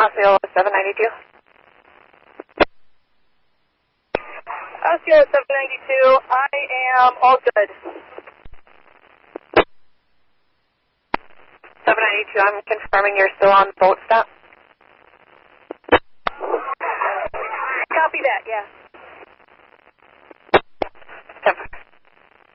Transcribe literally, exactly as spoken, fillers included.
Osceola seven ninety-two. Osceola seven ninety-two, I am all good. seven ninety-two, I'm confirming you're still on boat stop. Copy that, yeah.